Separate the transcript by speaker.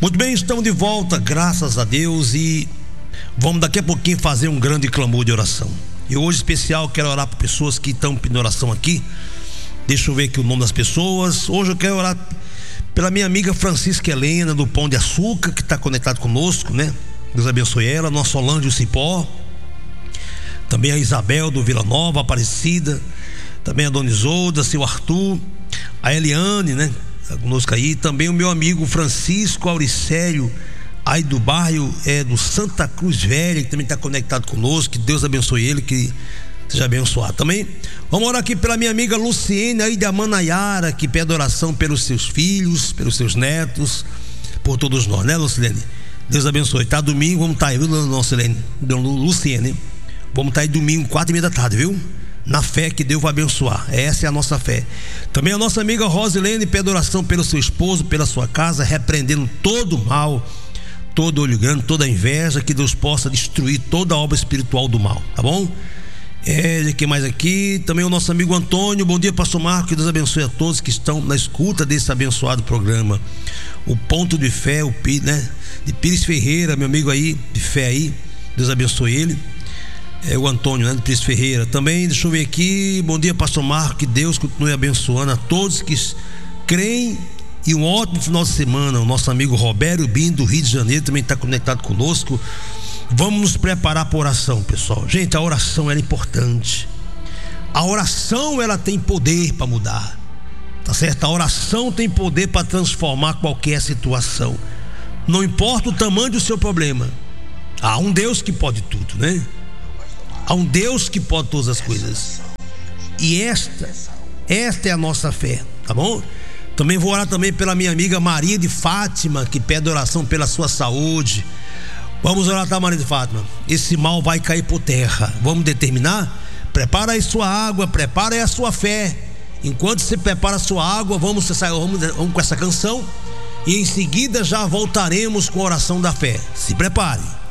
Speaker 1: Muito bem, estamos de volta, graças a Deus, e vamos daqui a pouquinho fazer um grande clamor de oração. E hoje, especial, quero orar para pessoas que estão pedindo oração aqui. Deixa eu ver aqui o nome das pessoas. Hoje eu quero orar pela minha amiga Francisca Helena, do Pão de Açúcar, que está conectado conosco, né? Deus abençoe ela. Nossa Solange, o Cipó. Também a Isabel, do Vila Nova, Aparecida. Também a Dona Isolda, seu Arthur. A Eliane, né? Tá conosco aí. Também o meu amigo Francisco Auricélio, aí do bairro do Santa Cruz Velha, que também está conectado conosco. Que Deus abençoe ele, que seja abençoado. Também vamos orar aqui pela minha amiga Luciene, aí da Manaiara, que pede oração pelos seus filhos, pelos seus netos, por todos nós, né, Luciene? Deus abençoe. Tá domingo, vamos estar aí, viu, Luciene? Vamos estar aí domingo, 4h30 da tarde, viu? Na fé que Deus vai abençoar. Essa é a nossa fé. Também a nossa amiga Rosilene pede oração pelo seu esposo, pela sua casa, repreendendo todo o mal, todo olho grande, toda a inveja, que Deus possa destruir toda a obra espiritual do mal, tá bom? Quem mais aqui? Também o nosso amigo Antônio. Bom dia, pastor Marco, que Deus abençoe a todos que estão na escuta desse abençoado programa. O Ponto de Fé, o Pires, né? De Pires Ferreira, meu amigo aí, de fé aí, Deus abençoe ele. O Antônio, né, de Pires Ferreira. Também, deixa eu ver aqui. Bom dia, pastor Marco, que Deus continue abençoando a todos que creem. E um ótimo final de semana. O nosso amigo Roberto Bin, do Rio de Janeiro, também está conectado conosco. Vamos nos preparar para a oração, pessoal. Gente, a oração é importante. A oração, ela tem poder para mudar, tá certo? A oração tem poder para transformar qualquer situação. Não importa o tamanho do seu problema. Há um Deus que pode tudo, né? Há um Deus que pode todas as coisas. E esta é a nossa fé, tá bom? Também vou orar também pela minha amiga Maria de Fátima, que pede oração pela sua saúde. Vamos orar, tá, Maria de Fátima? Esse mal vai cair por terra. Vamos determinar? Prepara aí sua água, prepara aí a sua fé. Enquanto você prepara a sua água, vamos com essa canção. E em seguida já voltaremos com a oração da fé. Se prepare.